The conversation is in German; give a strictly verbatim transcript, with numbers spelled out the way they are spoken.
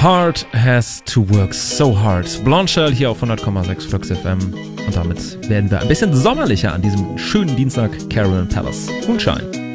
Heart has to work so hard. Blonde Shell hier auf hundert Komma sechs Flux F M. Und damit werden wir ein bisschen sommerlicher an diesem schönen Dienstag. Carolyn Palace. Moonshine.